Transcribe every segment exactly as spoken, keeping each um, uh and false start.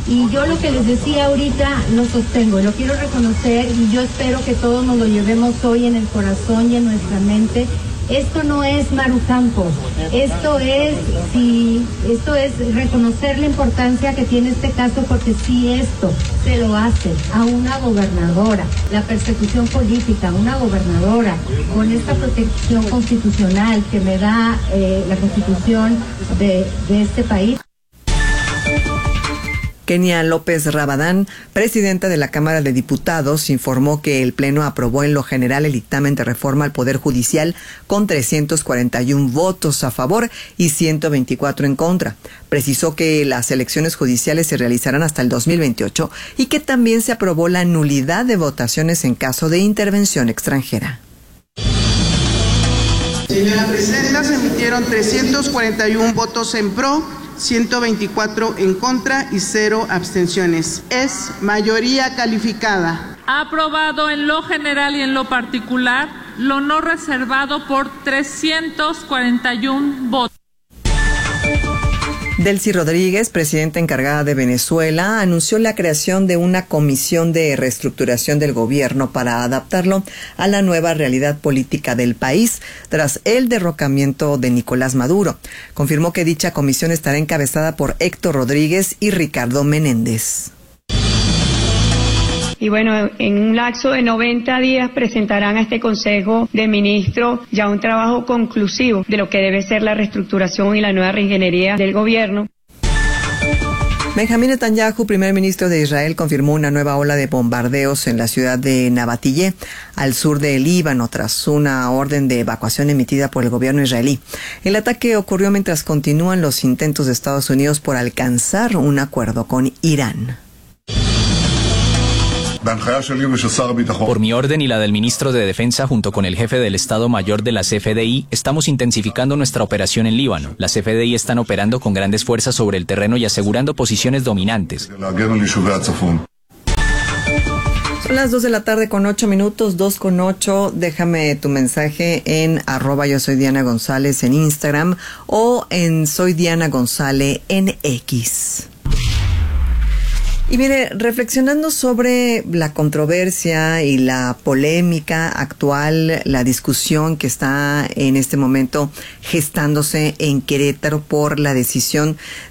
Y yo lo que les decía ahorita lo sostengo, lo quiero reconocer y yo espero que todos nos lo llevemos hoy en el corazón y en nuestra mente. Esto no es Marucampo, esto es, sí, esto es reconocer la importancia que tiene este caso, porque si esto se lo hace a una gobernadora, la persecución política, una gobernadora con esta protección constitucional que me da eh, la Constitución de, de este país. Kenia López Rabadán, presidenta de la Cámara de Diputados, informó que el Pleno aprobó en lo general el dictamen de reforma al Poder Judicial con trescientos cuarenta y uno votos a favor y ciento veinticuatro en contra. Precisó que las elecciones judiciales se realizarán hasta el dos mil veintiocho y que también se aprobó la nulidad de votaciones en caso de intervención extranjera. Señora Presidenta, se emitieron trescientos cuarenta y uno votos en pro, ciento veinticuatro en contra y cero abstenciones. Es mayoría calificada. Ha aprobado en lo general y en lo particular lo no reservado por trescientos cuarenta y uno votos. Delcy Rodríguez, presidenta encargada de Venezuela, anunció la creación de una comisión de reestructuración del gobierno para adaptarlo a la nueva realidad política del país tras el derrocamiento de Nicolás Maduro. Confirmó que dicha comisión estará encabezada por Héctor Rodríguez y Ricardo Menéndez. Y bueno, en un lapso de noventa días presentarán a este Consejo de Ministros ya un trabajo conclusivo de lo que debe ser la reestructuración y la nueva reingeniería del gobierno. Benjamín Netanyahu, primer ministro de Israel, confirmó una nueva ola de bombardeos en la ciudad de Nabatillé, al sur de Líbano, tras una orden de evacuación emitida por el gobierno israelí. El ataque ocurrió mientras continúan los intentos de Estados Unidos por alcanzar un acuerdo con Irán. Por mi orden y la del ministro de Defensa junto con el jefe del Estado Mayor de la C F D I, estamos intensificando nuestra operación en Líbano. La C F D I están operando con grandes fuerzas sobre el terreno y asegurando posiciones dominantes. Son las dos de la tarde con ocho minutos, dos con ocho. Déjame tu mensaje en arroba yo soy Diana González en Instagram o en soy Diana González en X. Y mire, reflexionando sobre la controversia y la polémica actual, la discusión que está en este momento gestándose en Querétaro por la decisión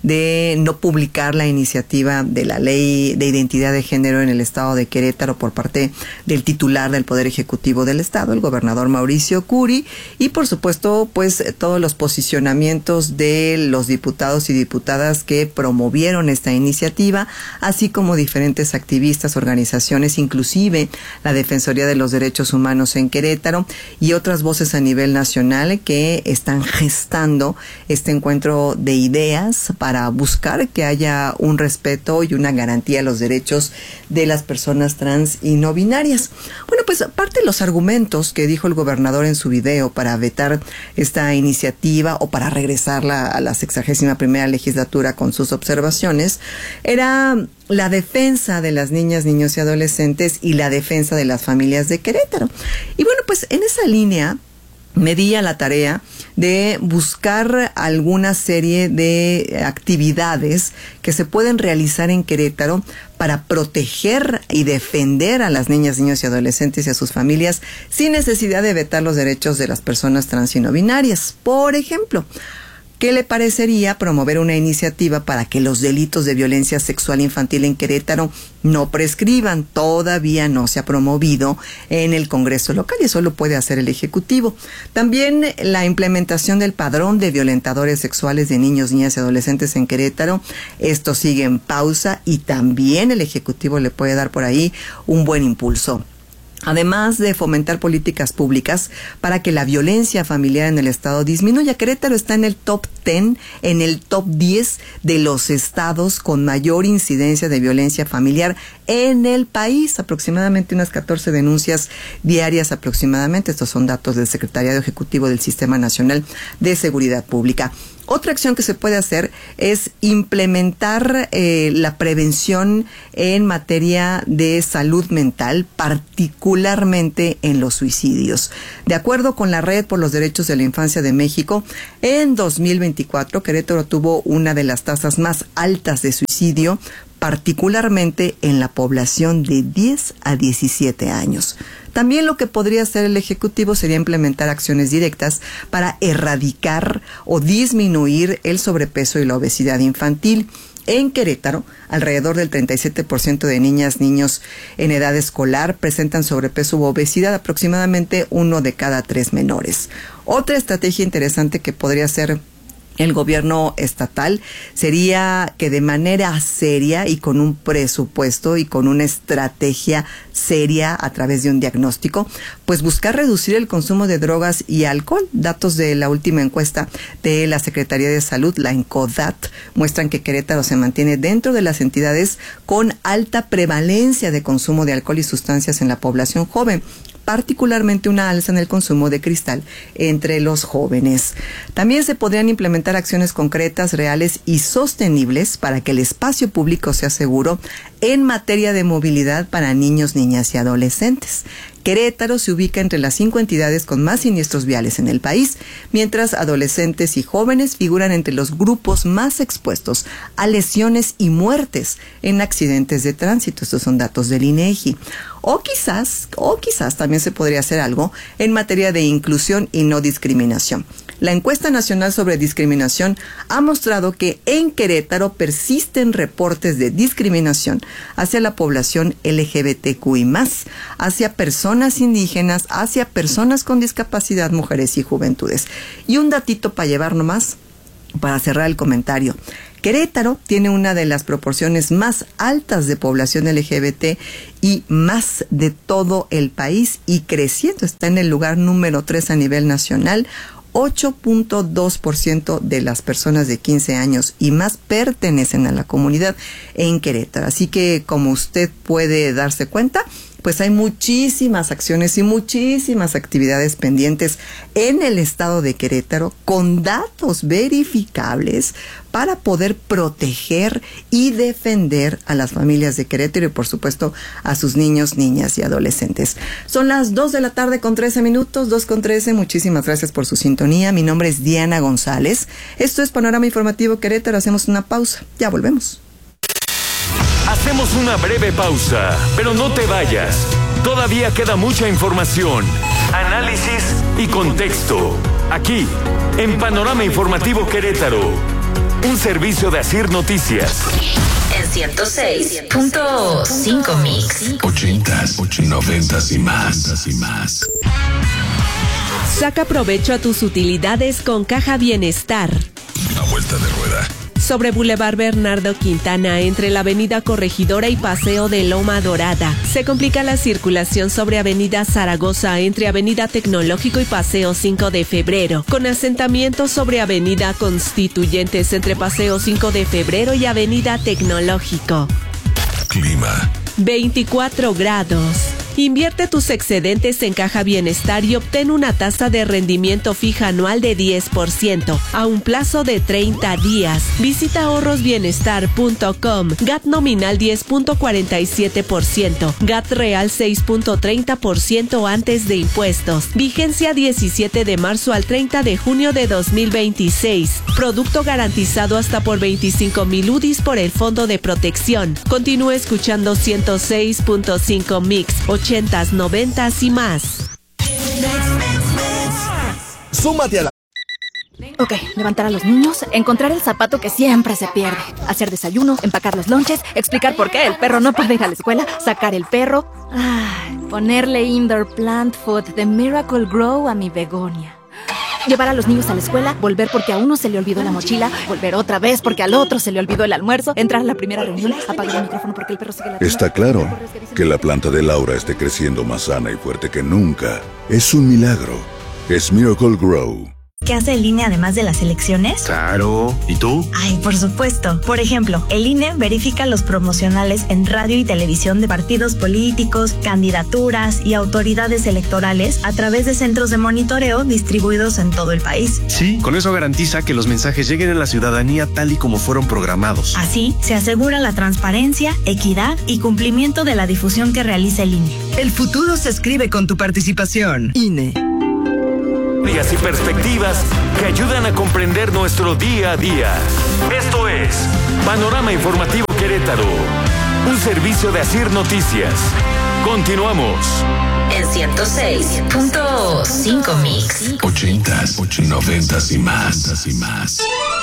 de no publicar la iniciativa de la ley de identidad de género en el estado de Querétaro por parte del titular del Poder Ejecutivo del estado, el gobernador Mauricio Curi, y por supuesto, pues todos los posicionamientos de los diputados y diputadas que promovieron esta iniciativa, así como diferentes activistas, organizaciones, inclusive la Defensoría de los Derechos Humanos en Querétaro y otras voces a nivel nacional que están gestando este encuentro de ideas para buscar que haya un respeto y una garantía a los derechos de las personas trans y no binarias. Bueno, pues parte de los argumentos que dijo el gobernador en su video para vetar esta iniciativa o para regresarla a la sexagésima primera legislatura con sus observaciones era la defensa de las niñas, niños y adolescentes y la defensa de las familias de Querétaro. Y bueno, pues en esa línea me di a la tarea de buscar alguna serie de actividades que se pueden realizar en Querétaro para proteger y defender a las niñas, niños y adolescentes y a sus familias sin necesidad de vetar los derechos de las personas trans y no binarias. Por ejemplo, ¿qué le parecería promover una iniciativa para que los delitos de violencia sexual infantil en Querétaro no prescriban? Todavía no se ha promovido en el Congreso local y eso lo puede hacer el Ejecutivo. También la implementación del padrón de violentadores sexuales de niños, niñas y adolescentes en Querétaro. Esto sigue en pausa y también el Ejecutivo le puede dar por ahí un buen impulso. Además de fomentar políticas públicas para que la violencia familiar en el estado disminuya. Querétaro está en el top diez, en el top diez de los estados con mayor incidencia de violencia familiar en el país. Aproximadamente unas catorce denuncias diarias aproximadamente. Estos son datos del Secretariado Ejecutivo del Sistema Nacional de Seguridad Pública. Otra acción que se puede hacer es implementar eh, la prevención en materia de salud mental, particularmente en los suicidios. De acuerdo con la Red por los Derechos de la Infancia de México, en dos mil veinticuatro Querétaro tuvo una de las tasas más altas de suicidio, particularmente en la población de diez a diecisiete años. También lo que podría hacer el Ejecutivo sería implementar acciones directas para erradicar o disminuir el sobrepeso y la obesidad infantil. En Querétaro, alrededor del treinta y siete por ciento de niñas, niños en edad escolar presentan sobrepeso u obesidad, aproximadamente uno de cada tres menores. Otra estrategia interesante que podría ser el gobierno estatal sería que de manera seria y con un presupuesto y con una estrategia seria a través de un diagnóstico, pues buscar reducir el consumo de drogas y alcohol. Datos de la última encuesta de la Secretaría de Salud, la ENCODAT, muestran que Querétaro se mantiene dentro de las entidades con alta prevalencia de consumo de alcohol y sustancias en la población joven, particularmente una alza en el consumo de cristal entre los jóvenes. También se podrían implementar acciones concretas, reales y sostenibles para que el espacio público sea seguro en materia de movilidad para niños, niñas y adolescentes. Querétaro se ubica entre las cinco entidades con más siniestros viales en el país, mientras adolescentes y jóvenes figuran entre los grupos más expuestos a lesiones y muertes en accidentes de tránsito. Estos son datos del INEGI. O quizás, o quizás también se podría hacer algo en materia de inclusión y no discriminación. La encuesta nacional sobre discriminación ha mostrado que en Querétaro persisten reportes de discriminación hacia la población L G B T Q I más, hacia personas indígenas, hacia personas con discapacidad, mujeres y juventudes. Y un datito para llevar nomás, para cerrar el comentario. Querétaro tiene una de las proporciones más altas de población L G B T y más de todo el país y creciendo. Está en el lugar número tres a nivel nacional. ocho punto dos por ciento de las personas de quince años y más pertenecen a la comunidad en Querétaro. Así que, como usted puede darse cuenta, pues hay muchísimas acciones y muchísimas actividades pendientes en el estado de Querétaro con datos verificables para poder proteger y defender a las familias de Querétaro y, por supuesto, a sus niños, niñas y adolescentes. Son las dos de la tarde con trece minutos, dos con trece. Muchísimas gracias por su sintonía. Mi nombre es Diana González. Esto es Panorama Informativo Querétaro. Hacemos una pausa. Ya volvemos. Hacemos una breve pausa, pero no te vayas. Todavía queda mucha información, análisis y contexto. Aquí, en Panorama Informativo Querétaro. Un servicio de Asir Noticias. En ciento seis punto cinco Mix. Ochentas, noventas y más. y más. Saca provecho a tus utilidades con Caja Bienestar. A vuelta de rueda. Sobre Boulevard Bernardo Quintana, entre la Avenida Corregidora y Paseo de Loma Dorada. Se complica la circulación sobre Avenida Zaragoza, entre Avenida Tecnológico y Paseo cinco de Febrero, con asentamientos sobre Avenida Constituyentes, entre Paseo cinco de Febrero y Avenida Tecnológico. Clima. veinticuatro grados. Invierte tus excedentes en Caja Bienestar y obtén una tasa de rendimiento fija anual de diez por ciento a un plazo de treinta días. Visita ahorros bienestar punto com. G A T nominal diez punto cuarenta y siete por ciento. G A T real seis punto treinta por ciento antes de impuestos. Vigencia diecisiete de marzo al treinta de junio de dos mil veintiséis. Producto garantizado hasta por veinticinco mil U D Is por el Fondo de Protección. Continúe escuchando ciento seis punto cinco Mix. ochentas, noventas y más. Súmate a la... Ok, levantar a los niños, encontrar el zapato que siempre se pierde, hacer desayuno, empacar los lonches, explicar por qué el perro no puede ir a la escuela, sacar el perro, ay, ponerle indoor plant food de Miracle Grow a mi begonia. Llevar a los niños a la escuela, volver porque a uno se le olvidó la mochila, volver otra vez porque al otro se le olvidó el almuerzo, entrar a la primera reunión, apagar el micrófono porque el perro sigue la... Está claro que la planta de Laura esté creciendo más sana y fuerte que nunca. Es un milagro. Es Miracle Grow. ¿Qué hace el I N E además de las elecciones? Claro. ¿Y tú? Ay, por supuesto. Por ejemplo, el I N E verifica los promocionales en radio y televisión de partidos políticos, candidaturas y autoridades electorales a través de centros de monitoreo distribuidos en todo el país. Sí, con eso garantiza que los mensajes lleguen a la ciudadanía tal y como fueron programados. Así, se asegura la transparencia, equidad y cumplimiento de la difusión que realiza el I N E. El futuro se escribe con tu participación. I N E. Y perspectivas que ayudan a comprender nuestro día a día. Esto es Panorama Informativo que Querétaro. Un servicio de Asir Noticias. Continuamos. En ciento seis punto cinco Mix. Ochentas, noventas y más. Y más.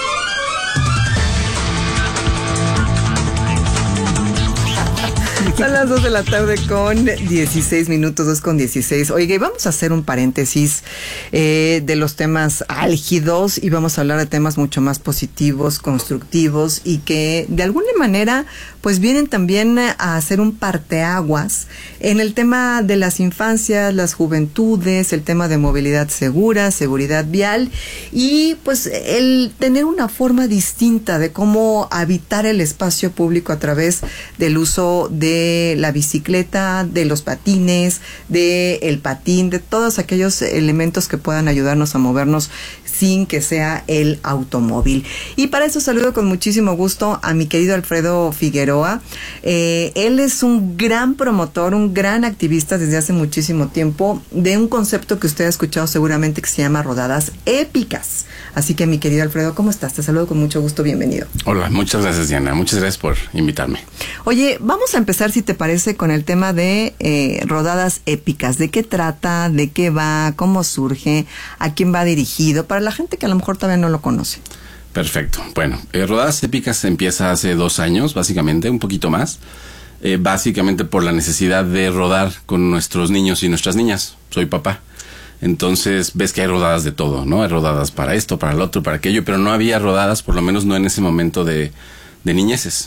Son las dos de la tarde con dieciséis minutos, dos con dieciséis. Oiga, y vamos a hacer un paréntesis eh, de los temas álgidos y vamos a hablar de temas mucho más positivos, constructivos y que de alguna manera pues vienen también a hacer un parteaguas en el tema de las infancias, las juventudes, el tema de movilidad segura, seguridad vial y pues el tener una forma distinta de cómo habitar el espacio público a través del uso de la bicicleta, de los patines, de el patín, de todos aquellos elementos que puedan ayudarnos a movernos sin que sea el automóvil. Y para eso saludo con muchísimo gusto a mi querido Alfredo Figueroa. Eh, él es un gran promotor, un gran activista desde hace muchísimo tiempo de un concepto que usted ha escuchado seguramente que se llama rodadas épicas. Así que mi querido Alfredo, ¿cómo estás? Te saludo con mucho gusto, bienvenido. Hola, muchas gracias Diana, muchas gracias por invitarme. Oye, vamos a empezar si te parece con el tema de eh, rodadas épicas. ¿De qué trata? ¿De qué va? ¿Cómo surge? ¿A quién va dirigido? Para la gente que a lo mejor todavía no lo conoce. Perfecto. Bueno, eh, Rodadas Épicas empieza hace dos años, básicamente, un poquito más. Eh, básicamente por la necesidad de rodar con nuestros niños y nuestras niñas. Soy papá. Entonces ves que hay rodadas de todo, ¿no? Hay rodadas para esto, para el otro, para aquello, pero no había rodadas, por lo menos no en ese momento de, de niñeces.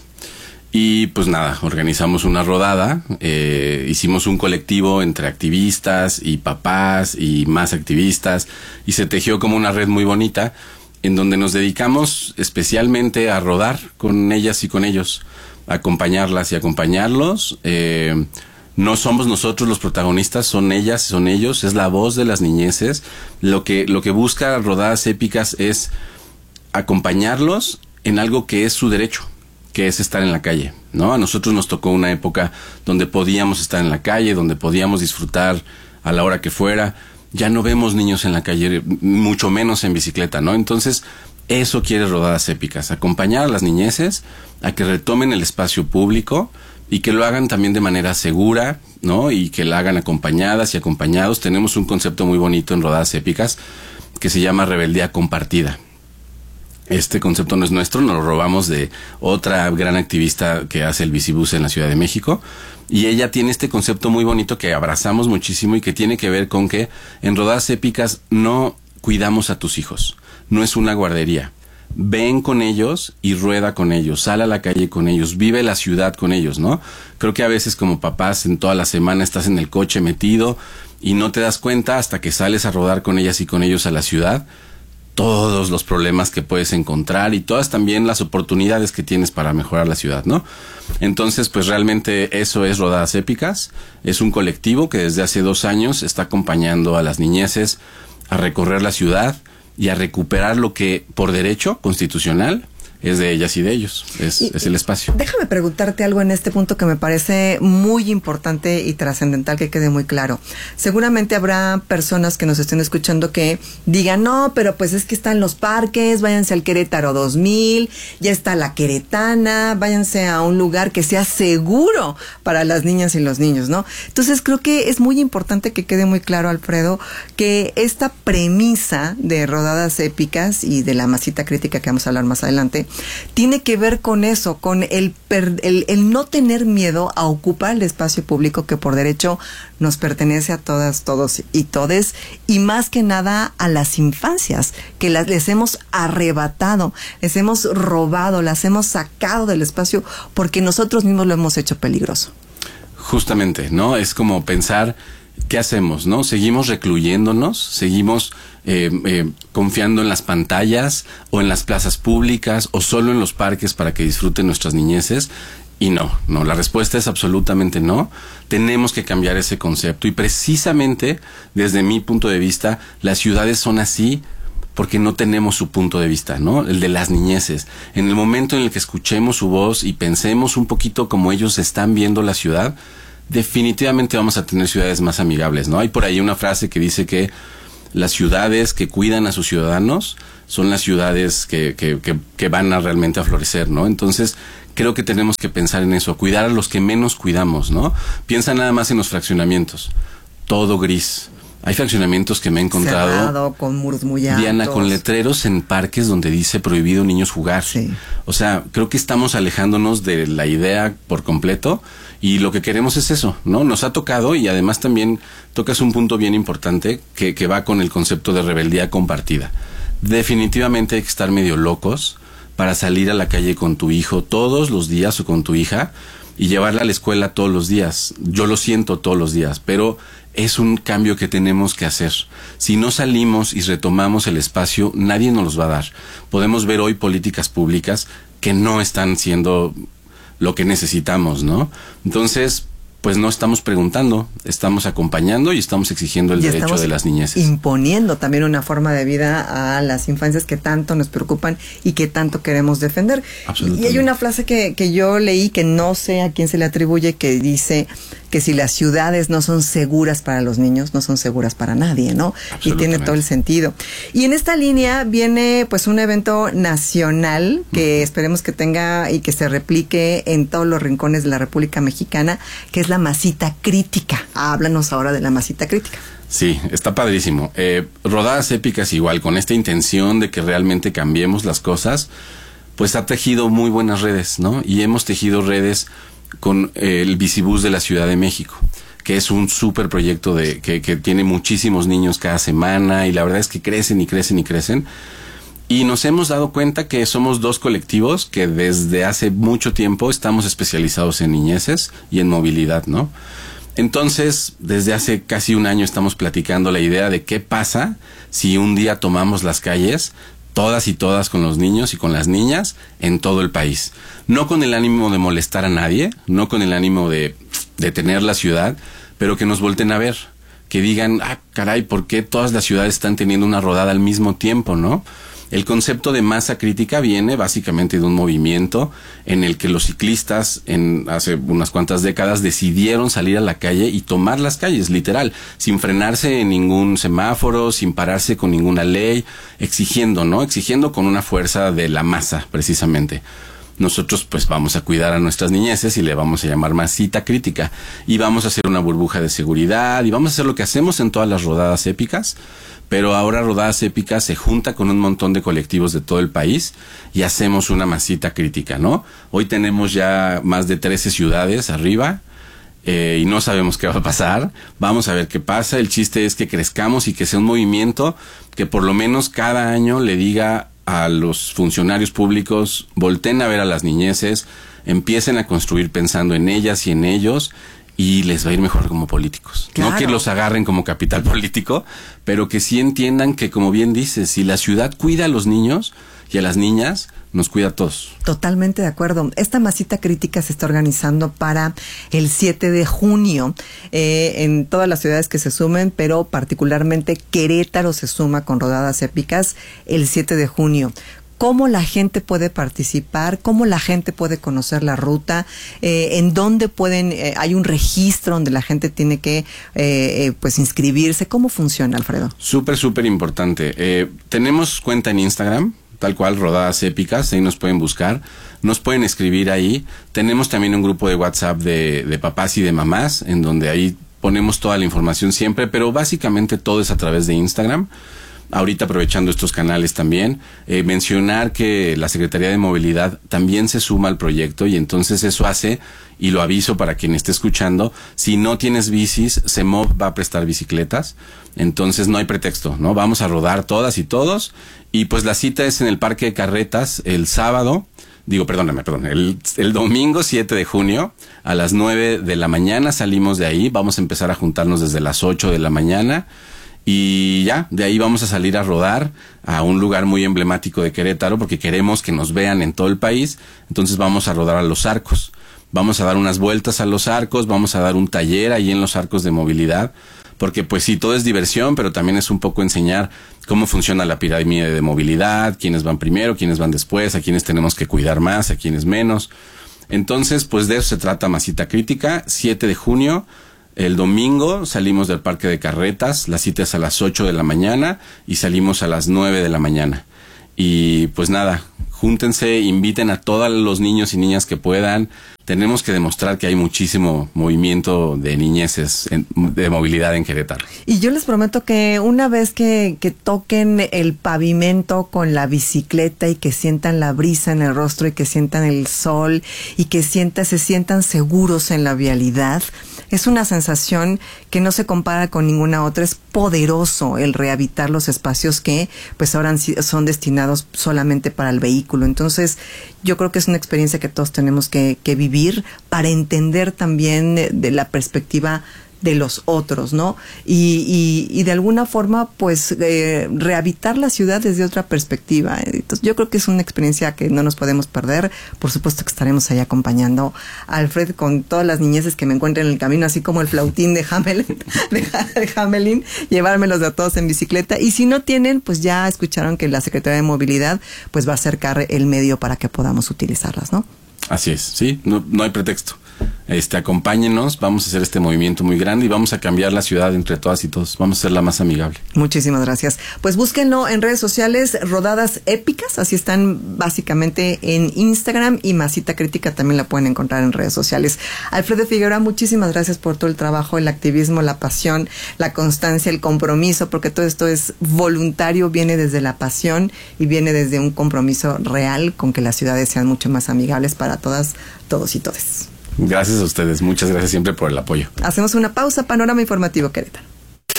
Y pues nada, organizamos una rodada, eh, hicimos un colectivo entre activistas y papás y más activistas y se tejió como una red muy bonita en donde nos dedicamos especialmente a rodar con ellas y con ellos, a acompañarlas y acompañarlos. Eh, no somos nosotros los protagonistas, son ellas, son ellos, es la voz de las niñeces. Lo que, lo que busca Rodadas Épicas es acompañarlos en algo que es su derecho, que es estar en la calle, ¿no? A nosotros nos tocó una época donde podíamos estar en la calle, donde podíamos disfrutar a la hora que fuera. Ya no vemos niños en la calle, mucho menos en bicicleta, ¿no? Entonces, eso quiere Rodadas Épicas, acompañar a las niñeces a que retomen el espacio público y que lo hagan también de manera segura, ¿no? Y que la hagan acompañadas y acompañados. Tenemos un concepto muy bonito en Rodadas Épicas que se llama rebeldía compartida. Este concepto no es nuestro, nos lo robamos de otra gran activista que hace el bicibús en la Ciudad de México. Y ella tiene este concepto muy bonito que abrazamos muchísimo y que tiene que ver con que en Rodadas Épicas no cuidamos a tus hijos. No es una guardería. Ven con ellos y rueda con ellos, sal a la calle con ellos, vive la ciudad con ellos, ¿no? Creo que a veces como papás en toda la semana estás en el coche metido y no te das cuenta hasta que sales a rodar con ellas y con ellos a la ciudad, todos los problemas que puedes encontrar y todas también las oportunidades que tienes para mejorar la ciudad, ¿no? Entonces, pues realmente eso es Rodadas Épicas. Es un colectivo que desde hace dos años está acompañando a las niñeces a recorrer la ciudad y a recuperar lo que por derecho constitucional es de ellas y de ellos, es, y, es el espacio. Déjame preguntarte algo en este punto que me parece muy importante y trascendental que quede muy claro. Seguramente habrá personas que nos estén escuchando que digan, no, pero pues es que están los parques, váyanse al Querétaro dos mil, ya está la Queretana, váyanse a un lugar que sea seguro para las niñas y los niños, ¿no? Entonces creo que es muy importante que quede muy claro, Alfredo, que esta premisa de Rodadas Épicas y de la masita crítica que vamos a hablar más adelante, tiene que ver con eso, con el, per, el, el no tener miedo a ocupar el espacio público que por derecho nos pertenece a todas, todos y todes, y más que nada a las infancias, que las, les hemos arrebatado, les hemos robado, las hemos sacado del espacio porque nosotros mismos lo hemos hecho peligroso. Justamente, ¿no? Es como pensar, ¿qué hacemos, no? Seguimos recluyéndonos, seguimos eh, eh, confiando en las pantallas o en las plazas públicas o solo en los parques para que disfruten nuestras niñeces. Y no, no, la respuesta es absolutamente no. Tenemos que cambiar ese concepto y precisamente desde mi punto de vista las ciudades son así porque no tenemos su punto de vista, ¿no? El de las niñeces. En el momento en el que escuchemos su voz y pensemos un poquito como ellos están viendo la ciudad, definitivamente vamos a tener ciudades más amigables, ¿no? Hay por ahí una frase que dice que las ciudades que cuidan a sus ciudadanos son las ciudades que, que, que, que van a realmente a florecer, ¿no? Entonces, creo que tenemos que pensar en eso, cuidar a los que menos cuidamos, ¿no? Piensa nada más en los fraccionamientos, todo gris. Hay fraccionamientos que me he encontrado, cerrado, con muros muy altos. Diana, con letreros en parques donde dice prohibido niños jugar. Sí. O sea, creo que estamos alejándonos de la idea por completo y lo que queremos es eso, ¿no? Nos ha tocado y además también tocas un punto bien importante que, que va con el concepto de rebeldía compartida. Definitivamente hay que estar medio locos para salir a la calle con tu hijo todos los días o con tu hija y llevarla a la escuela todos los días. Yo lo siento todos los días, pero es un cambio que tenemos que hacer. Si no salimos y retomamos el espacio, nadie nos los va a dar. Podemos ver hoy políticas públicas que no están siendo lo que necesitamos, ¿no? Entonces, pues no estamos preguntando, estamos acompañando y estamos exigiendo el y derecho de las niñeces. Imponiendo también una forma de vida a las infancias que tanto nos preocupan y que tanto queremos defender. Y hay una frase que, que yo leí que no sé a quién se le atribuye, que dice que si las ciudades no son seguras para los niños, no son seguras para nadie, ¿no? Y tiene todo el sentido. Y en esta línea viene pues un evento nacional que uh-huh. esperemos que tenga y que se replique en todos los rincones de la República Mexicana, que es la Masita Crítica. Háblanos ahora de la Masita Crítica. Sí, está padrísimo. Eh, rodadas épicas igual, con esta intención de que realmente cambiemos las cosas, pues ha tejido muy buenas redes, ¿no? Y hemos tejido redes con eh, el Bicibús de la Ciudad de México, que es un súper proyecto de, que, que tiene muchísimos niños cada semana y la verdad es que crecen y crecen y crecen. Y nos hemos dado cuenta que somos dos colectivos que desde hace mucho tiempo estamos especializados en niñeces y en movilidad, ¿no? Entonces, desde hace casi un año estamos platicando la idea de qué pasa si un día tomamos las calles, todas y todas con los niños y con las niñas en todo el país. No con el ánimo de molestar a nadie, no con el ánimo de detener la ciudad, pero que nos volten a ver, que digan, ah, caray, ¿por qué todas las ciudades están teniendo una rodada al mismo tiempo, no? El concepto de masa crítica viene básicamente de un movimiento en el que los ciclistas en hace unas cuantas décadas decidieron salir a la calle y tomar las calles, literal, sin frenarse en ningún semáforo, sin pararse con ninguna ley, exigiendo, ¿no? Exigiendo con una fuerza de la masa, precisamente. Nosotros pues vamos a cuidar a nuestras niñeces y le vamos a llamar Masita Crítica y vamos a hacer una burbuja de seguridad y vamos a hacer lo que hacemos en todas las rodadas épicas, pero ahora Rodadas Épicas se junta con un montón de colectivos de todo el país y hacemos una Masita Crítica, ¿no? Hoy tenemos ya más de trece ciudades arriba eh, y no sabemos qué va a pasar. Vamos a ver qué pasa. El chiste es que crezcamos y que sea un movimiento que por lo menos cada año le diga a los funcionarios públicos, volteen a ver a las niñeces, empiecen a construir pensando en ellas y en ellos, y les va a ir mejor como políticos. Claro. No que los agarren como capital político, pero que sí entiendan que, como bien dices, si la ciudad cuida a los niños y a las niñas, nos cuida a todos. Totalmente de acuerdo. Esta Masita Crítica se está organizando para el siete de junio eh, en todas las ciudades que se sumen, pero particularmente Querétaro se suma con Rodadas Épicas el siete de junio. ¿Cómo la gente puede participar? ¿Cómo la gente puede conocer la ruta? Eh, ¿En dónde pueden? Eh, hay un registro donde la gente tiene que eh, eh, pues inscribirse. ¿Cómo funciona, Alfredo? Súper, súper importante. Eh, tenemos cuenta en Instagram, tal cual, Rodadas Épicas, ahí nos pueden buscar, nos pueden escribir ahí. Tenemos también un grupo de WhatsApp de, de papás y de mamás, en donde ahí ponemos toda la información siempre, pero básicamente todo es a través de Instagram. Ahorita aprovechando estos canales también, eh, mencionar que la Secretaría de Movilidad también se suma al proyecto y entonces eso hace, y lo aviso para quien esté escuchando, si no tienes bicis, CEMOV va a prestar bicicletas, entonces no hay pretexto, ¿no? Vamos a rodar todas y todos, y pues la cita es en el Parque de Carretas el sábado, digo, perdóname, perdón, el, el domingo siete de junio a las nueve de la mañana salimos de ahí, vamos a empezar a juntarnos desde las ocho de la mañana, y ya, de ahí vamos a salir a rodar a un lugar muy emblemático de Querétaro porque queremos que nos vean en todo el país. Entonces vamos a rodar a Los Arcos. Vamos a dar unas vueltas a Los Arcos, vamos a dar un taller ahí en Los Arcos de movilidad. Porque pues sí, todo es diversión, pero también es un poco enseñar cómo funciona la pirámide de movilidad, quiénes van primero, quiénes van después, a quiénes tenemos que cuidar más, a quiénes menos. Entonces, pues de eso se trata Masita Crítica, siete de junio. El domingo salimos del Parque de Carretas, la cita es a las ocho de la mañana y salimos a las nueve de la mañana. Y pues nada, júntense, inviten a todos los niños y niñas que puedan. Tenemos que demostrar que hay muchísimo movimiento de niñeces, en, de movilidad en Querétaro. Y yo les prometo que una vez que, que toquen el pavimento con la bicicleta y que sientan la brisa en el rostro y que sientan el sol y que sientan, se sientan seguros en la vialidad, es una sensación que no se compara con ninguna otra. Es poderoso el rehabilitar los espacios que pues ahora son destinados solamente para el vehículo. Entonces yo creo que es una experiencia que todos tenemos que, que vivir para entender también de, de la perspectiva de los otros, ¿no? Y, y, y de alguna forma, pues, eh, rehabilitar la ciudad desde otra perspectiva. Entonces, yo creo que es una experiencia que no nos podemos perder. Por supuesto que estaremos ahí acompañando a Alfred con todas las niñeces que me encuentren en el camino, así como el flautín de Hamelin, de, de Hamelin, llevármelos a todos en bicicleta. Y si no tienen, pues ya escucharon que la Secretaría de Movilidad, pues va a acercar el medio para que podamos utilizarlas, ¿no? Así es, sí, no, no hay pretexto. Este, acompáñenos, vamos a hacer este movimiento muy grande y vamos a cambiar la ciudad entre todas y todos, vamos a hacerla más amigable. Muchísimas gracias. Pues búsquenlo en redes sociales, Rodadas Épicas, así están básicamente en Instagram, y Masita Crítica también la pueden encontrar en redes sociales. Alfredo Figueroa, muchísimas gracias por todo el trabajo, el activismo, la pasión, la constancia, el compromiso, porque todo esto es voluntario, viene desde la pasión y viene desde un compromiso real con que las ciudades sean mucho más amigables para todas, todos y todes. Gracias a ustedes, muchas gracias siempre por el apoyo. Hacemos una pausa, Panorama Informativo Querétaro.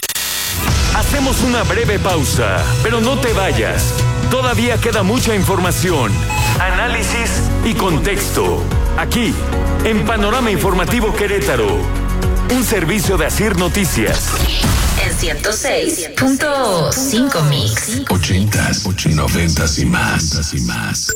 Hacemos una breve pausa, pero no te vayas. Todavía queda mucha información, análisis y contexto. Aquí, en Panorama Informativo Querétaro, un servicio de Asir Noticias. En ciento seis punto cinco Mix. Ochentas, noventas y más, y más.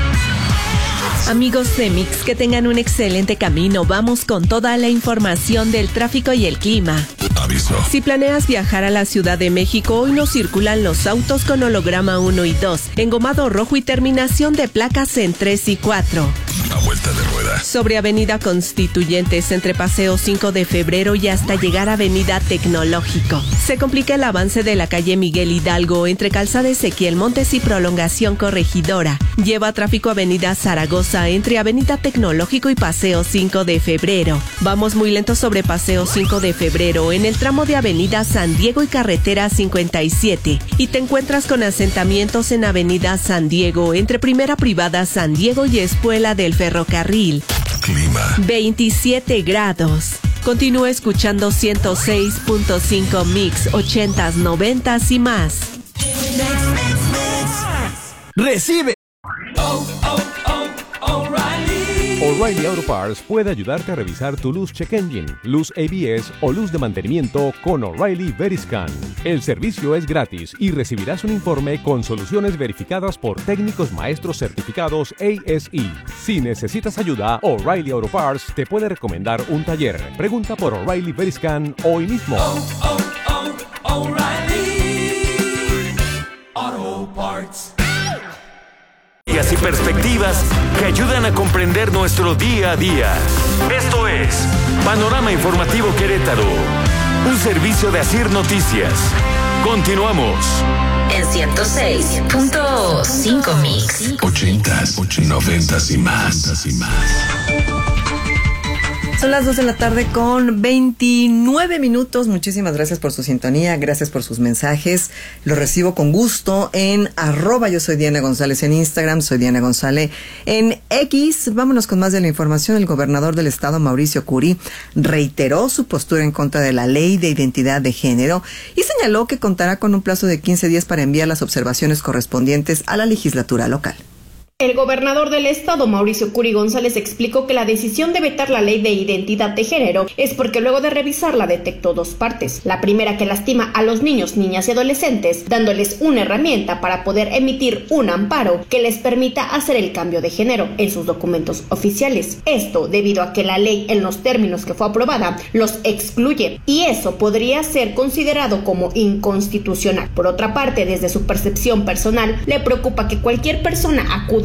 Amigos de Mix, que tengan un excelente camino. Vamos con toda la información del tráfico y el clima. Aviso. Si planeas viajar a la Ciudad de México, hoy no circulan los autos con holograma uno y dos, engomado rojo y terminación de placas en tres y cuatro. A vuelta de rueda. Sobre Avenida Constituyentes, entre Paseo cinco de febrero y hasta llegar a Avenida Tecnológico. Se complica el avance de la calle Miguel Hidalgo, entre Calzada Ezequiel Montes y Prolongación Corregidora. Lleva tráfico Avenida Zaragoza, entre Avenida Tecnológico y Paseo cinco de febrero. Vamos muy lento sobre Paseo cinco de febrero, en el tramo de Avenida San Diego y Carretera cincuenta y siete. Y te encuentras con asentamientos en Avenida San Diego, entre Primera Privada San Diego y Espuela del Ferrocarril. Clima. veintisiete grados. Continúa escuchando ciento seis punto cinco Mix, ochentas, noventas y más. Recibe. Oh, oh, oh, O'Reilly. O'Reilly Auto Parts puede ayudarte a revisar tu luz check engine, luz A B S o luz de mantenimiento con O'Reilly Veriscan. El servicio es gratis y recibirás un informe con soluciones verificadas por técnicos maestros certificados A S E. Si necesitas ayuda, O'Reilly Auto Parts te puede recomendar un taller. Pregunta por O'Reilly Veriscan hoy mismo. Oh, oh, oh, O'Reilly Auto Parts. Y perspectivas que ayudan a comprender nuestro día a día. Esto es Panorama Informativo Querétaro, un servicio de Asir Noticias. Continuamos. En ciento seis punto cinco Mix. Ochentas, noventas y más, y más. Son las dos de la tarde con veintinueve minutos. Muchísimas gracias por su sintonía, gracias por sus mensajes. Los recibo con gusto en arroba yo soy Diana González en Instagram, soy Diana González en X. Vámonos con más de la información. El gobernador del estado, Mauricio Curi, reiteró su postura en contra de la ley de identidad de género y señaló que contará con un plazo de quince días para enviar las observaciones correspondientes a la legislatura local. El gobernador del estado, Mauricio Curi González, explicó que la decisión de vetar la ley de identidad de género es porque luego de revisarla detectó dos partes. La primera, que lastima a los niños, niñas y adolescentes, dándoles una herramienta para poder emitir un amparo que les permita hacer el cambio de género en sus documentos oficiales. Esto debido a que la ley, en los términos que fue aprobada, los excluye y eso podría ser considerado como inconstitucional. Por otra parte, desde su percepción personal, le preocupa que cualquier persona acuda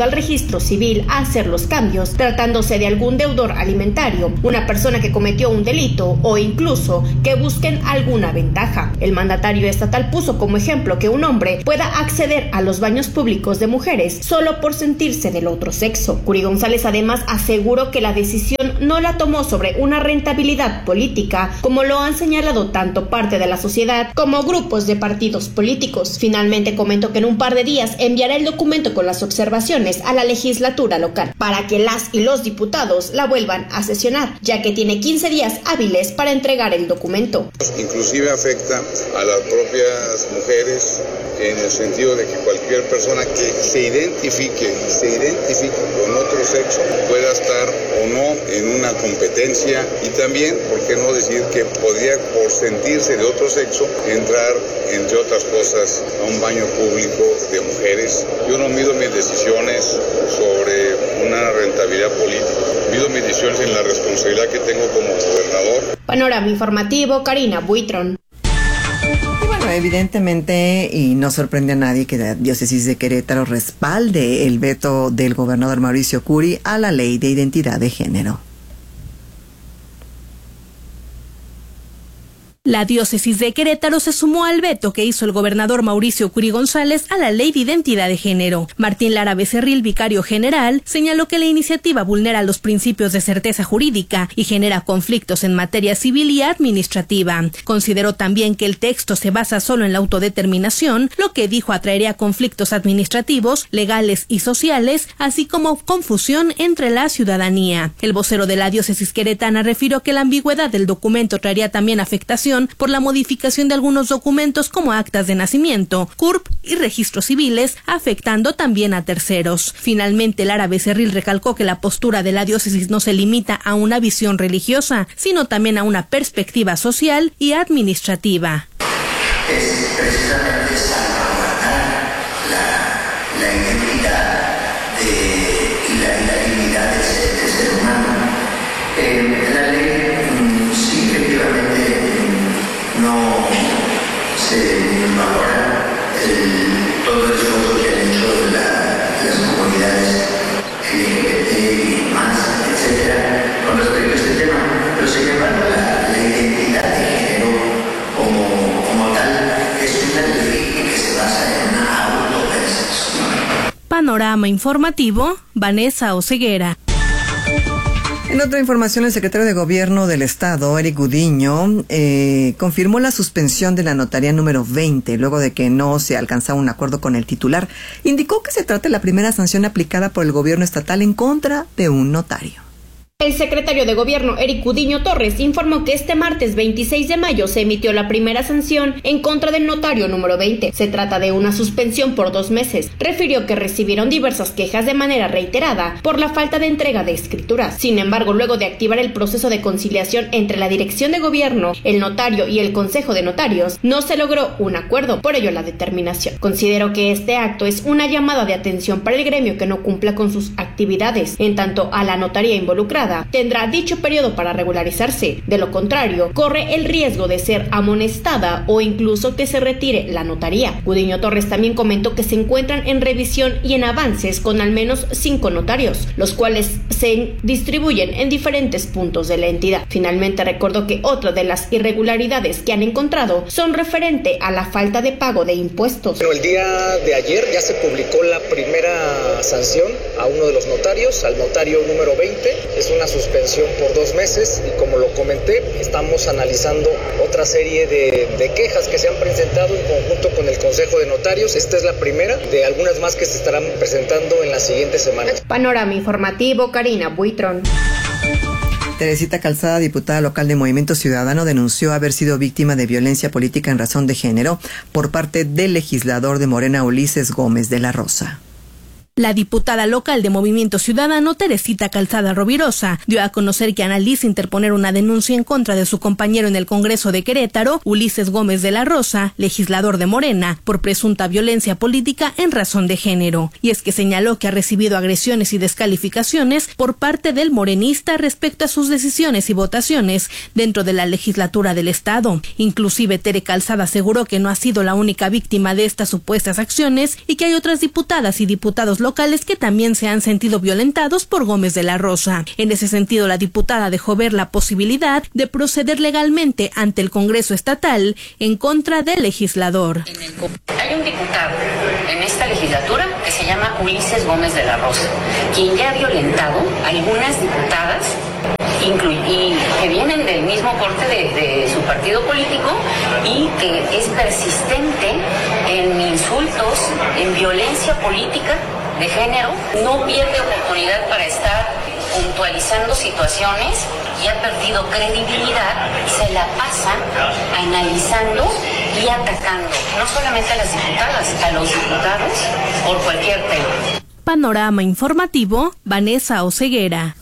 al registro civil a hacer los cambios, tratándose de algún deudor alimentario, una persona que cometió un delito o incluso que busquen alguna ventaja. El mandatario estatal puso como ejemplo que un hombre pueda acceder a los baños públicos de mujeres solo por sentirse del otro sexo. Curi González además aseguró que la decisión no la tomó sobre una rentabilidad política, como lo han señalado tanto parte de la sociedad como grupos de partidos políticos. Finalmente comentó que en un par de días enviará el documento con las observaciones a la legislatura local para que las y los diputados la vuelvan a sesionar, ya que tiene quince días hábiles para entregar el documento. Inclusive afecta a las propias mujeres en el sentido de que cualquier persona que se identifique, se identifique con otro sexo pueda estar o no en una competencia, y también, ¿por qué no decir que podría, por sentirse de otro sexo, entrar, entre otras cosas, a un baño público de mujeres? Yo no mido mis decisiones sobre una rentabilidad política, mido mis decisiones en la responsabilidad que tengo como gobernador. Panorama informativo, Karina Buitrón. Evidentemente, y no sorprende a nadie que la diócesis de Querétaro respalde el veto del gobernador Mauricio Curi a la ley de identidad de género. La diócesis de Querétaro se sumó al veto que hizo el gobernador Mauricio Curi González a la ley de identidad de género. Martín Lara Becerril, vicario general, señaló que la iniciativa vulnera los principios de certeza jurídica y genera conflictos en materia civil y administrativa. Consideró también que el texto se basa solo en la autodeterminación, lo que dijo atraería conflictos administrativos, legales y sociales, así como confusión entre la ciudadanía. El vocero de la diócesis queretana refirió que la ambigüedad del documento traería también afectación por la modificación de algunos documentos como actas de nacimiento, C U R P y registros civiles, afectando también a terceros. Finalmente, Lara Becerril recalcó que la postura de la diócesis no se limita a una visión religiosa, sino también a una perspectiva social y administrativa. Es precisamente salvaguardar la, la identidad de, y la, la dignidad del ser, del ser humano. Eh, la ley mm, sí, efectivamente, no se valora el, todo el esfuerzo que han hecho la, las comunidades L G B T y más, etcétera, con respecto a este tema, pero sin embargo la, la identidad de género como, como tal es una ley que se basa en una autopercepción. Panorama informativo, Vanessa Oseguera. En otra información, el secretario de Gobierno del Estado, Eric Gudiño, eh, confirmó la suspensión de la notaría número veinte, luego de que no se alcanzaba un acuerdo con el titular. Indicó que se trata de la primera sanción aplicada por el gobierno estatal en contra de un notario. El secretario de Gobierno, Eric Gudiño Torres, informó que este martes veintiséis de mayo se emitió la primera sanción en contra del notario número veinte. Se trata de una suspensión por dos meses. Refirió que recibieron diversas quejas de manera reiterada por la falta de entrega de escrituras. Sin embargo, luego de activar el proceso de conciliación entre la Dirección de Gobierno, el notario y el Consejo de Notarios, no se logró un acuerdo, por ello la determinación. Considero que este acto es una llamada de atención para el gremio que no cumpla con sus actividades, en tanto a la notaría involucrada tendrá dicho periodo para regularizarse. De lo contrario, corre el riesgo de ser amonestada o incluso que se retire la notaría. Gudiño Torres también comentó que se encuentran en revisión y en avances con al menos cinco notarios, los cuales se distribuyen en diferentes puntos de la entidad. Finalmente recordó que otra de las irregularidades que han encontrado son referente a la falta de pago de impuestos. Bueno, el día de ayer ya se publicó la primera sanción a uno de los notarios, al notario número veinte. Es una suspensión por dos meses y, como lo comenté, estamos analizando otra serie de, de quejas que se han presentado en conjunto con el Consejo de Notarios. Esta es la primera de algunas más que se estarán presentando en las siguientes semanas. Panorama informativo, Karina Buitrón. Teresita Calzada, diputada local de Movimiento Ciudadano, denunció haber sido víctima de violencia política en razón de género por parte del legislador de Morena, Ulises Gómez de la Rosa. La diputada local de Movimiento Ciudadano, Teresita Calzada Rovirosa, dio a conocer que analiza interponer una denuncia en contra de su compañero en el Congreso de Querétaro, Ulises Gómez de la Rosa, legislador de Morena, por presunta violencia política en razón de género. Y es que señaló que ha recibido agresiones y descalificaciones por parte del morenista respecto a sus decisiones y votaciones dentro de la legislatura del Estado. Inclusive Tere Calzada aseguró que no ha sido la única víctima de estas supuestas acciones y que hay otras diputadas y diputados locales locales que también se han sentido violentados por Gómez de la Rosa. En ese sentido, la diputada dejó ver la posibilidad de proceder legalmente ante el Congreso estatal en contra del legislador. Hay un diputado en esta legislatura que se llama Ulises Gómez de la Rosa, quien ya ha violentado a algunas diputadas y que vienen del mismo corte de, de su partido político y que es persistente en insultos, en violencia política de género, no pierde oportunidad para estar puntualizando situaciones y ha perdido credibilidad, se la pasa analizando y atacando no solamente a las diputadas, a los diputados por cualquier tema. Panorama informativo, Vanessa Oceguera.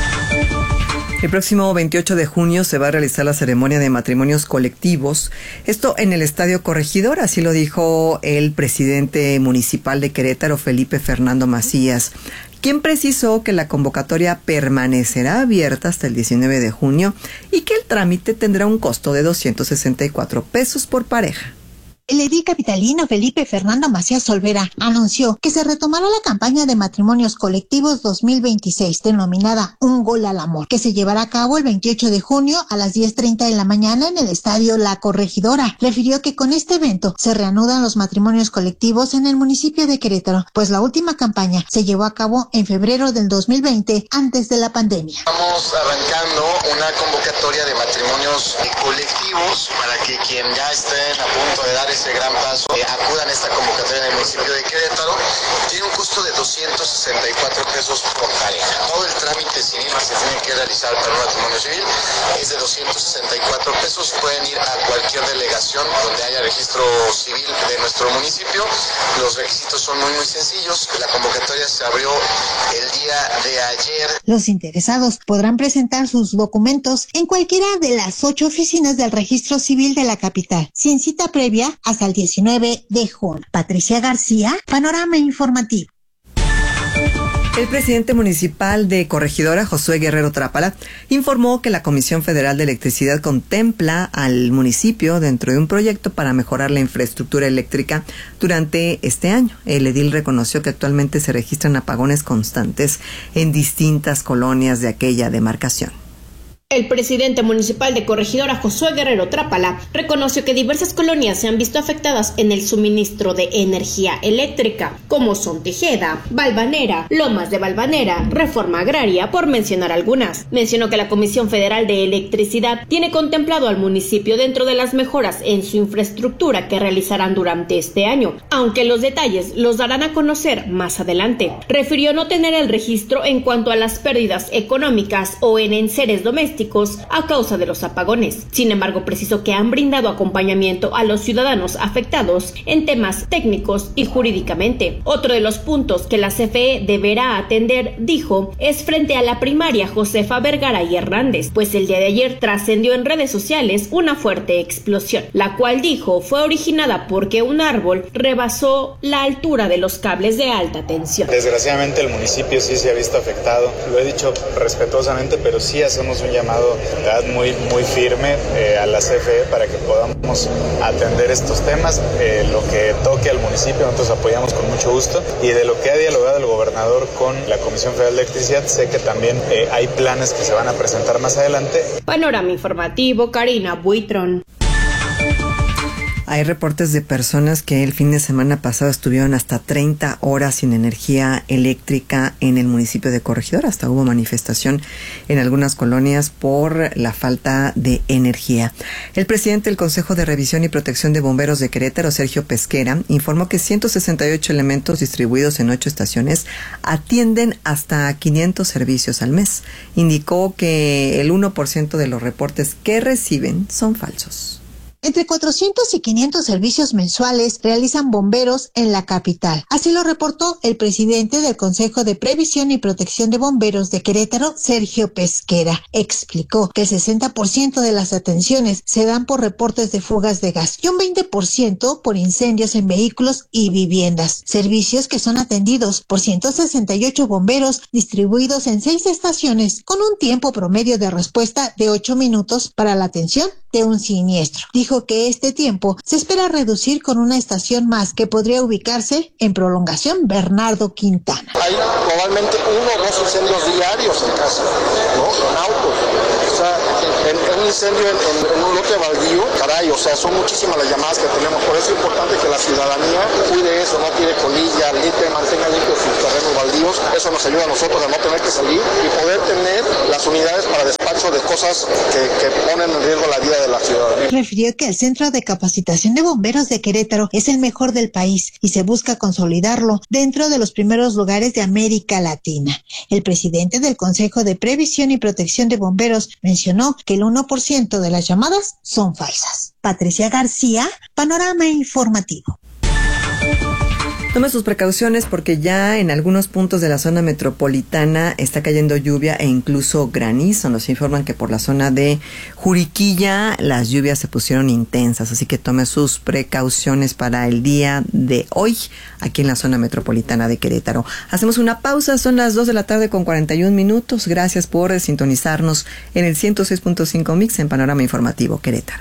El próximo veintiocho de junio se va a realizar la ceremonia de matrimonios colectivos, esto en el Estadio Corregidora, así lo dijo el presidente municipal de Querétaro, Felipe Fernando Macías, quien precisó que la convocatoria permanecerá abierta hasta el diecinueve de junio y que el trámite tendrá un costo de doscientos sesenta y cuatro pesos por pareja. El edil capitalino Felipe Fernando Macías Olvera anunció que se retomará la campaña de matrimonios colectivos dos mil veintiséis, denominada Un Gol al Amor, que se llevará a cabo el veintiocho de junio a las diez treinta de la mañana en el Estadio La Corregidora. Refirió que con este evento se reanudan los matrimonios colectivos en el municipio de Querétaro, pues la última campaña se llevó a cabo en febrero del dos mil veinte, antes de la pandemia. Estamos arrancando una convocatoria de matrimonios colectivos para que quien ya esté a punto de dar ese gran paso, eh, acudan a esta convocatoria en el municipio de Querétaro. Tiene un costo de doscientos sesenta y cuatro pesos por pareja. Todo el trámite civil que se tiene que realizar para un matrimonio civil es de doscientos sesenta y cuatro pesos. Pueden ir a cualquier delegación donde haya registro civil de nuestro municipio. Los requisitos son muy muy sencillos. La convocatoria se abrió el día de ayer. Los interesados podrán presentar sus documentos en cualquiera de las ocho oficinas del registro civil de la capital, sin cita previa, hasta el diecinueve de junio. Patricia García, Panorama Informativo. El presidente municipal de Corregidora, Josué Guerrero Trápala, informó que la Comisión Federal de Electricidad contempla al municipio dentro de un proyecto para mejorar la infraestructura eléctrica durante este año. El edil reconoció que actualmente se registran apagones constantes en distintas colonias de aquella demarcación. El presidente municipal de Corregidora, Josué Guerrero Trápala, reconoció que diversas colonias se han visto afectadas en el suministro de energía eléctrica, como son Tejeda, Valvanera, Lomas de Valvanera, Reforma Agraria, por mencionar algunas. Mencionó que la Comisión Federal de Electricidad tiene contemplado al municipio dentro de las mejoras en su infraestructura que realizarán durante este año, aunque los detalles los darán a conocer más adelante. Refirió no tener el registro en cuanto a las pérdidas económicas o en enseres domésticos a causa de los apagones. Sin embargo, precisó que han brindado acompañamiento a los ciudadanos afectados en temas técnicos y jurídicamente. Otro de los puntos que la C F E deberá atender, dijo, es frente a la primaria Josefa Vergara y Hernández, pues el día de ayer trascendió en redes sociales una fuerte explosión, la cual, dijo, fue originada porque un árbol rebasó la altura de los cables de alta tensión. Desgraciadamente el municipio sí se ha visto afectado, lo he dicho respetuosamente, pero sí hacemos un llamado muy, muy firme eh, a la C F E para que podamos atender estos temas. Eh, lo que toque al municipio nosotros apoyamos con mucho gusto, y de lo que ha dialogado el gobernador con la Comisión Federal de Electricidad, sé que también eh, hay planes que se van a presentar más adelante. Panorama Informativo, Karina Buitrón. Hay reportes de personas que el fin de semana pasado estuvieron hasta treinta horas sin energía eléctrica en el municipio de Corregidora. Hasta hubo manifestación en algunas colonias por la falta de energía. El presidente del Consejo de Revisión y Protección de Bomberos de Querétaro, Sergio Pesquera, informó que ciento sesenta y ocho elementos distribuidos en ocho estaciones atienden hasta quinientos servicios al mes. Indicó que el uno por ciento de los reportes que reciben son falsos. Entre cuatrocientos y quinientos servicios mensuales realizan bomberos en la capital. Así lo reportó el presidente del Consejo de Previsión y Protección de Bomberos de Querétaro, Sergio Pesquera. Explicó que el sesenta por ciento de las atenciones se dan por reportes de fugas de gas y un veinte por ciento por incendios en vehículos y viviendas. Servicios que son atendidos por ciento sesenta y ocho bomberos distribuidos en seis estaciones, con un tiempo promedio de respuesta de ocho minutos para la atención de un siniestro. Dijo dijo que este tiempo se espera reducir con una estación más que podría ubicarse en Prolongación Bernardo Quintana. Hay probablemente uno o dos incendios diarios en casa, ¿no? En autos. O sea, en, en un incendio en, en, en un lote baldío, caray, o sea, son muchísimas las llamadas que tenemos. Por eso es importante que la ciudadanía cuide eso, no tire colilla, limpie, mantenga limpios sus terrenos baldíos. Eso nos ayuda a nosotros a no tener que salir y poder tener las unidades para despacho de cosas que, que ponen en riesgo la vida de la ciudadanía. Refirió que el Centro de Capacitación de Bomberos de Querétaro es el mejor del país y se busca consolidarlo dentro de los primeros lugares de América Latina. El presidente del Consejo de Previsión y Protección de Bomberos mencionó que el uno por ciento de las llamadas son falsas. Patricia García, Panorama Informativo. Tome sus precauciones porque ya en algunos puntos de la zona metropolitana está cayendo lluvia e incluso granizo. Nos informan que por la zona de Juriquilla las lluvias se pusieron intensas, así que tome sus precauciones para el día de hoy aquí en la zona metropolitana de Querétaro. Hacemos una pausa, son las dos de la tarde con cuarenta y un minutos. Gracias por sintonizarnos en el ciento seis punto cinco Mix en Panorama Informativo Querétaro.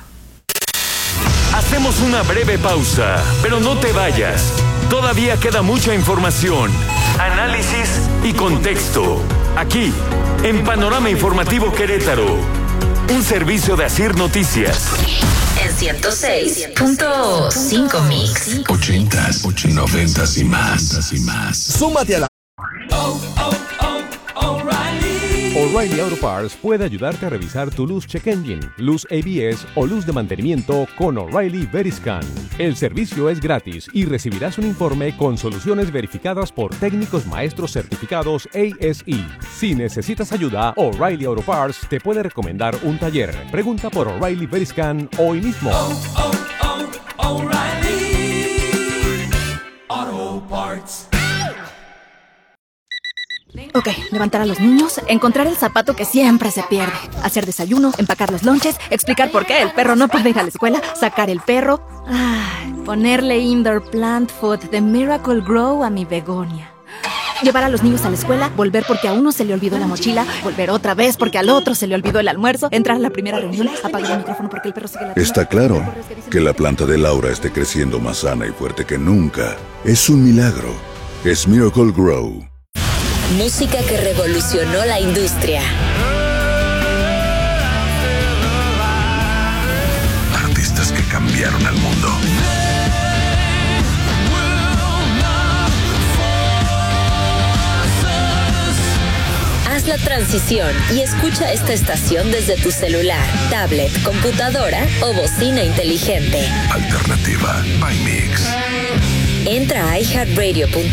Hacemos una breve pausa, pero no te vayas. Todavía queda mucha información, análisis y contexto. Aquí, en Panorama Informativo Querétaro. Un servicio de Asir Noticias. En ciento seis punto cinco Mix. Ochentas, noventas y más. Y más. Súmate a la... Oh, oh, oh, O'Reilly. O'Reilly Auto Parts puede ayudarte a revisar tu luz check engine, luz A B S o luz de mantenimiento con O'Reilly Veriscan. El servicio es gratis y recibirás un informe con soluciones verificadas por técnicos maestros certificados A S E. Si necesitas ayuda, O'Reilly Auto Parts te puede recomendar un taller. Pregunta por O'Reilly Veriscan hoy mismo. Oh, oh, oh, O'Reilly Auto Parts. Ok, levantar a los niños, encontrar el zapato que siempre se pierde, hacer desayuno, empacar los lonches, explicar por qué el perro no puede ir a la escuela, sacar el perro, ay, ponerle indoor plant food de Miracle Grow a mi begonia. Llevar a los niños a la escuela, volver porque a uno se le olvidó la mochila, volver otra vez porque al otro se le olvidó el almuerzo, entrar a la primera reunión, apagar el micrófono porque el perro sigue ladrando. Está claro que la planta de Laura esté creciendo más sana y fuerte que nunca. Es un milagro. Es Miracle Grow. Música que revolucionó la industria. Artistas que cambiaron al mundo. Haz la transición y escucha esta estación desde tu celular, tablet, computadora o bocina inteligente. Alternativa by Mix. Entra a i heart radio punto